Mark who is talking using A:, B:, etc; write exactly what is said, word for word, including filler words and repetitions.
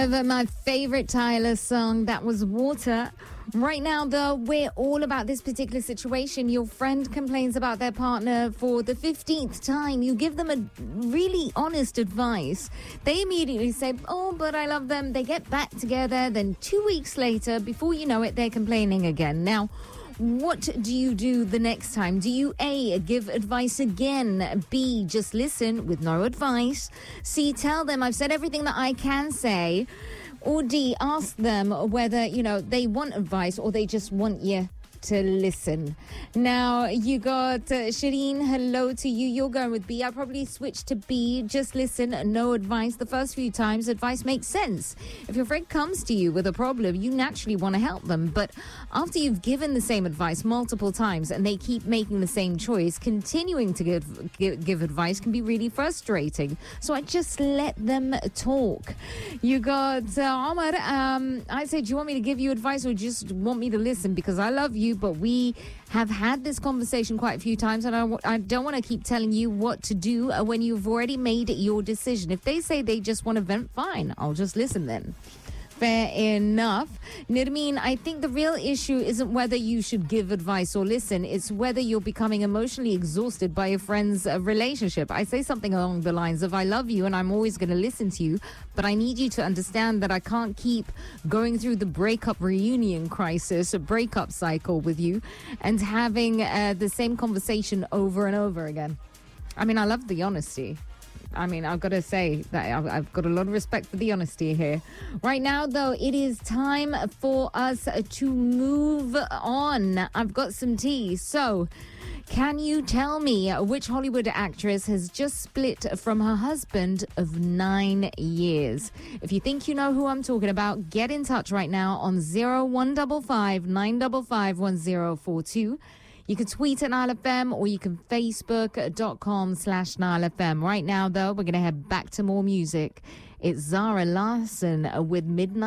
A: of my favorite Tyler song. That was Water. Right now, though, we're all about this particular situation. Your friend complains about their partner for the fifteenth time. You give them a really honest advice. They immediately say, oh, but I love them. They get back together. Then two weeks later, before you know it, they're complaining again. Now, what do you do the next time? Do you A, give advice again? B, just listen with no advice? C, tell them I've said everything that I can say? Or D, ask them whether, you know, they want advice or they just want you to listen. Now, you got uh, Shireen, hello to you. You're going with B. I probably switched to B. Just listen, no advice. The first few times, advice makes sense. If your friend comes to you with a problem, you naturally want to help them. But after you've given the same advice multiple times and they keep making the same choice, continuing to give, give, give advice can be really frustrating. So I just let them talk. You got uh, Omar. Um, I said, do you want me to give you advice or just want me to listen? Because I love you, but we have had this conversation quite a few times, and I, w- I don't want to keep telling you what to do uh, when you've already made your decision. If they say they just want to vent, fine, I'll just listen then. Fair enough. Nirmeen, I think the real issue isn't whether you should give advice or listen. It's whether you're becoming emotionally exhausted by your friend's uh, relationship. I say something along the lines of, I love you and I'm always going to listen to you, but I need you to understand that I can't keep going through the breakup reunion crisis, a breakup cycle with you, and having uh, the same conversation over and over again. I mean, I love the honesty. I mean, I've got to say that I've, I've got a lot of respect for the honesty here. Right now, though, it is time for us to move on. I've got some tea. So, can you tell me which Hollywood actress has just split from her husband of nine years? If you think you know who I'm talking about, get in touch right now on zero one five five nine five five one zero four two. You can tweet at Nile F M or you can Facebook.com slash Nile F M. Right now, though, we're going to head back to more music. It's Zara Larsson with Midnight.